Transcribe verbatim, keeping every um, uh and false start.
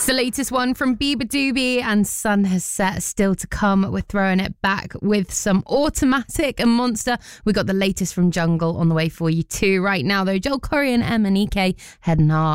It's the latest one from Bieber Doobie, and Sun has set. Still to come. We're throwing it back with some Automatic and Monster. We got the latest from Jungle on the way for you too. Right now though, Joel Corey and M and E K, Head and Heart.